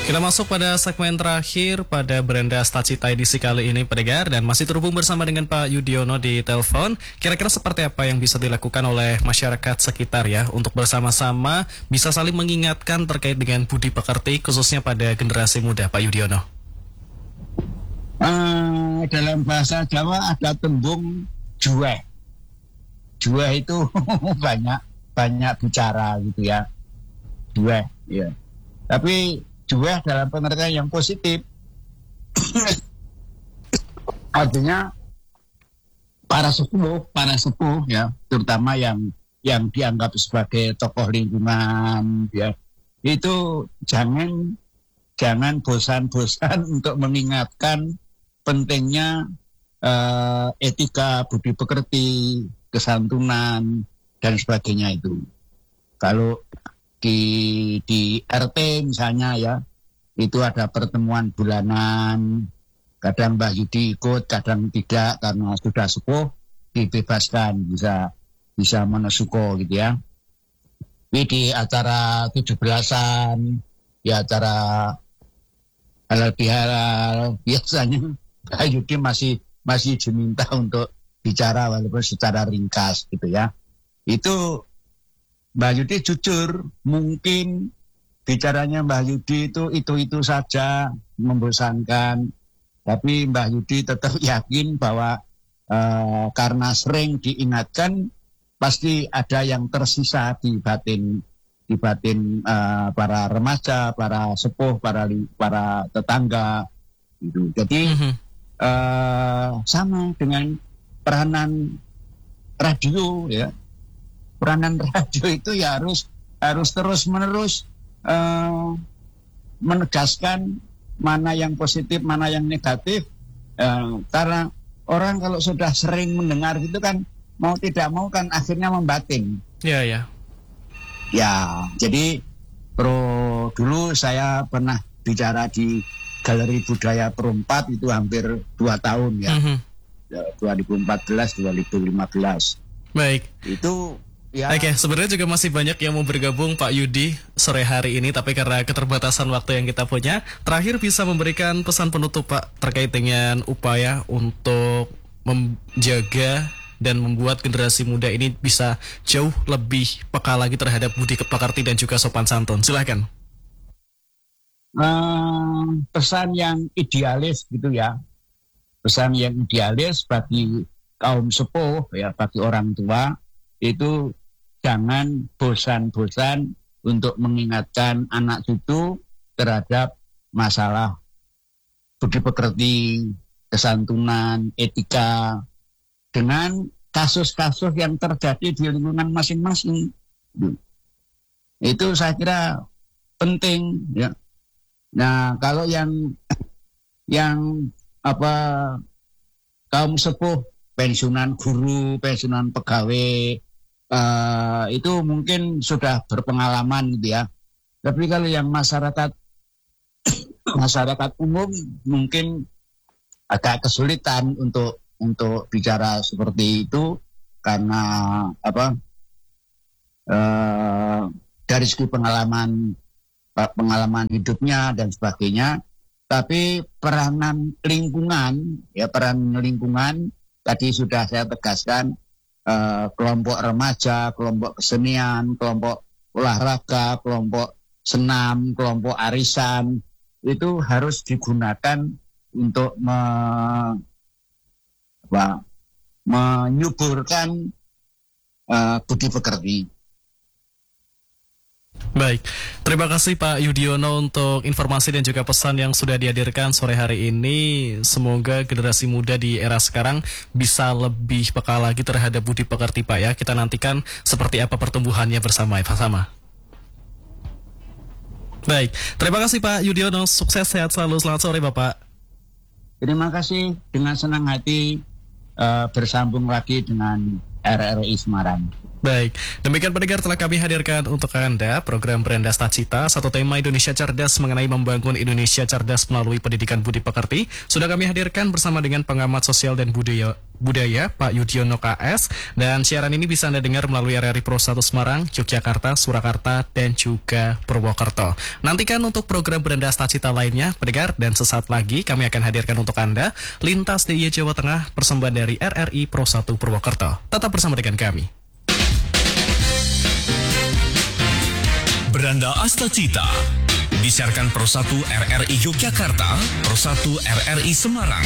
Kita masuk pada segmen terakhir pada Beranda Stacita edisi kali ini, pendengar, dan masih terhubung bersama dengan Pak Yudiono di telepon. Kira-kira seperti apa yang bisa dilakukan oleh masyarakat sekitar ya untuk bersama-sama bisa saling mengingatkan terkait dengan budi pekerti khususnya pada generasi muda, Pak Yudiono? Dalam bahasa Jawa ada tembung juweh. Juweh itu banyak bicara gitu ya. Juweh, ya. Tapi juweh dalam pengertian yang positif. Artinya para sepuh ya, terutama yang dianggap sebagai tokoh lingkungan ya, itu jangan bosan-bosan untuk mengingatkan pentingnya etika, budi pekerti, kesantunan dan sebagainya itu. Kalau di RT misalnya ya, itu ada pertemuan bulanan, kadang Mbah Yudi ikut, kadang tidak karena sudah sepuh, dibebaskan, bisa menesuko gitu ya. Tapi di acara 17-an, di acara halal bihalal, biasanya Mbah Yudi masih diminta untuk bicara walaupun secara ringkas gitu ya. Itu Mbah Yudi jujur, mungkin bicaranya Mbah Yudi itu saja membosankan, tapi Mbah Yudi tetap yakin bahwa karena sering diingatkan, pasti ada yang tersisa di batin para remaja, para sepuh, para tetangga gitu. Jadi sama dengan peranan radio ya. Peranan radio itu ya harus terus-menerus menegaskan mana yang positif, mana yang negatif. Karena orang kalau sudah sering mendengar gitu kan, mau tidak mau kan akhirnya membatin. Iya. Ya, jadi dulu saya pernah bicara di Galeri Budaya Perumpat itu hampir 2 tahun ya. 2014-2015. Baik. Itu ya. Oke, sebenarnya juga masih banyak yang mau bergabung Pak Yudi sore hari ini, tapi karena keterbatasan waktu yang kita punya, terakhir bisa memberikan pesan penutup Pak terkait dengan upaya untuk menjaga dan membuat generasi muda ini bisa jauh lebih peka lagi terhadap budi pekerti dan juga sopan santun. Silakan. Pesan yang idealis gitu ya, pesan yang idealis bagi kaum sepuh ya, bagi orang tua itu jangan bosan-bosan untuk mengingatkan anak cucu terhadap masalah budi pekerti, kesantunan, etika dengan kasus-kasus yang terjadi di lingkungan masing-masing. Itu saya kira penting ya. Nah, kalau yang kaum sepuh, pensiunan guru, pensiunan pegawai, itu mungkin sudah berpengalaman gitu ya. Tapi kalau yang masyarakat umum mungkin agak kesulitan untuk bicara seperti itu karena dari segi pengalaman hidupnya dan sebagainya. Tapi peranan lingkungan tadi sudah saya tegaskan, kelompok remaja, kelompok kesenian, kelompok olahraga, kelompok senam, kelompok arisan itu harus digunakan untuk menyuburkan budi pekerti. Baik, terima kasih Pak Yudiono untuk informasi dan juga pesan yang sudah dihadirkan sore hari ini. Semoga generasi muda di era sekarang bisa lebih peka lagi terhadap budi pekerti Pak ya. Kita nantikan seperti apa pertumbuhannya bersama. Baik, terima kasih Pak Yudiono, sukses, sehat selalu, selamat sore Bapak. Terima kasih, dengan senang hati bersambung lagi dengan RRI Semarang. Baik, demikian pendengar telah kami hadirkan untuk Anda program Beranda Cita, satu tema Indonesia Cerdas mengenai membangun Indonesia Cerdas melalui pendidikan budi pekerti. Sudah kami hadirkan bersama dengan pengamat sosial dan budaya Pak Yudiono KS, dan siaran ini bisa Anda dengar melalui RRI Pro 1 Semarang, Yogyakarta, Surakarta, dan juga Purwokerto. Nantikan untuk program Beranda Cita lainnya, pendengar, dan sesaat lagi kami akan hadirkan untuk Anda Lintas DIY Jawa Tengah, persembahan dari RRI Pro 1 Purwokerto. Tetap bersama dengan kami. Beranda Astacita disiarkan Pro 1 RRI Yogyakarta, Pro 1 RRI Semarang,